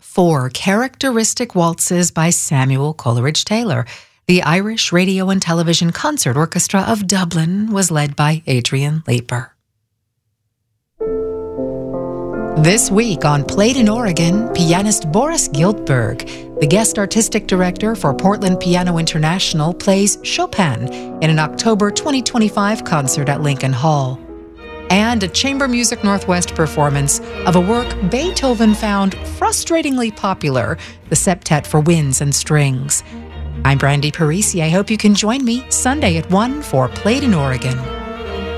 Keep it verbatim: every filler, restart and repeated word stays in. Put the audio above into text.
four characteristic waltzes by Samuel Coleridge Taylor. The Irish Radio and Television Concert Orchestra of Dublin was led by Adrian Leeper. This week on Played in Oregon, pianist Boris Giltberg, the guest artistic director for Portland Piano International, plays Chopin in an October twenty twenty-five concert at Lincoln Hall. And a Chamber Music Northwest performance of a work Beethoven found frustratingly popular, the Septet for Winds and Strings. I'm Brandy Parisi. I hope you can join me Sunday at one for Played in Oregon.